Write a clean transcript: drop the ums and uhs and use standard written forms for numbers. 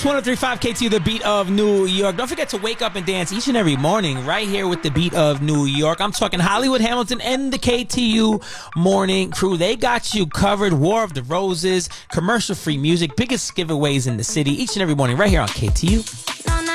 1035 KTU, the beat of New York. Don't forget to wake up and dance each and every morning right here with the beat of New York. I'm talking Hollywood Hamilton and the KTU morning crew. They got you covered. War of the Roses, commercial-free music, biggest giveaways in the city each and every morning right here on KTU.